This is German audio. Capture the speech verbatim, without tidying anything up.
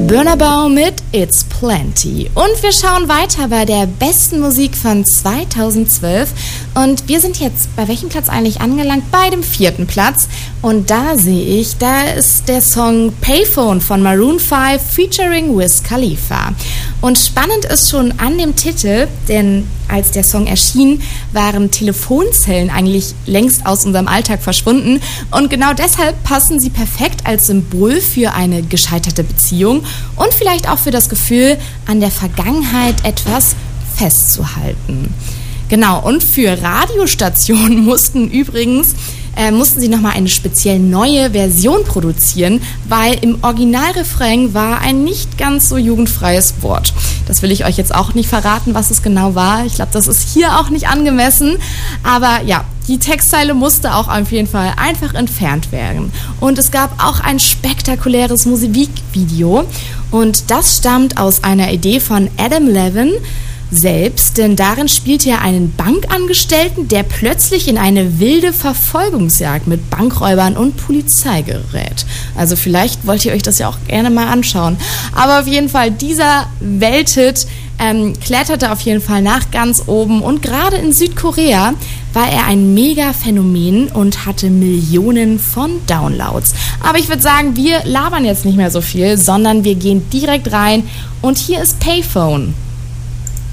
Burna Boy mit It's Plenty. Und wir schauen weiter bei der besten Musik von zweitausendzwölf. Und wir sind jetzt bei welchem Platz eigentlich angelangt? Bei dem vierten Platz. Und da sehe ich, da ist der Song Payphone von Maroon fünf featuring Wiz Khalifa. Und spannend ist schon an dem Titel, denn als der Song erschien, waren Telefonzellen eigentlich längst aus unserem Alltag verschwunden. Und genau deshalb passen sie perfekt als Symbol für eine gescheiterte Beziehung und vielleicht auch für das Gefühl, an der Vergangenheit etwas festzuhalten. Genau, und für Radiostationen mussten übrigens äh, mussten sie nochmal eine speziell neue Version produzieren, weil im Originalrefrain war ein nicht ganz so jugendfreies Wort. Das will ich euch jetzt auch nicht verraten, was es genau war. Ich glaube, das ist hier auch nicht angemessen. Aber ja, die Textzeile musste auch auf jeden Fall einfach entfernt werden. Und es gab auch ein spektakuläres Musikvideo. Und das stammt aus einer Idee von Adam Levine selbst, denn darin spielt er einen Bankangestellten, der plötzlich in eine wilde Verfolgungsjagd mit Bankräubern und Polizei gerät. Also vielleicht wollt ihr euch das ja auch gerne mal anschauen. Aber auf jeden Fall, dieser Welthit ähm, kletterte auf jeden Fall nach ganz oben und gerade in Südkorea war er ein Mega-Phänomen und hatte Millionen von Downloads. Aber ich würde sagen, wir labern jetzt nicht mehr so viel, sondern wir gehen direkt rein und hier ist Payphone.